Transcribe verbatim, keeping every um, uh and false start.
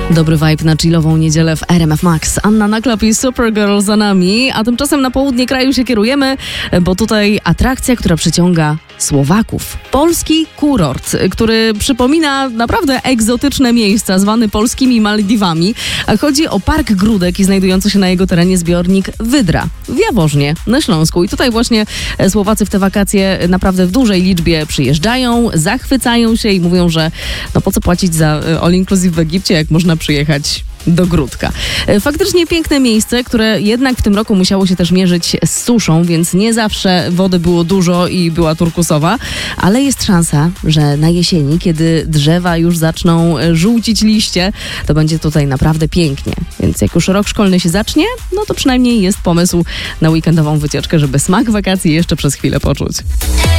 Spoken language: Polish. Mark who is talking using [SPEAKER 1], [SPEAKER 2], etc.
[SPEAKER 1] Dobry vibe na chillową niedzielę w R M F Max. Anna Naklap i Supergirl za nami, a tymczasem na południe kraju się kierujemy, bo tutaj atrakcja, która przyciąga Słowaków. Polski kurort, który przypomina naprawdę egzotyczne miejsca, zwany polskimi Maldiwami. A chodzi o Park Gródek i znajdujący się na jego terenie zbiornik Wydra w Jaworznie na Śląsku. I tutaj właśnie Słowacy w te wakacje naprawdę w dużej liczbie przyjeżdżają, zachwycają się i mówią, że no po co płacić za all inclusive w Egipcie, jak można przyjechać do Gródka. Faktycznie piękne miejsce, które jednak w tym roku musiało się też mierzyć z suszą, więc nie zawsze wody było dużo i była turkusowa, ale jest szansa, że na jesieni, kiedy drzewa już zaczną żółcić liście, to będzie tutaj naprawdę pięknie. Więc jak już rok szkolny się zacznie, no to przynajmniej jest pomysł na weekendową wycieczkę, żeby smak wakacji jeszcze przez chwilę poczuć.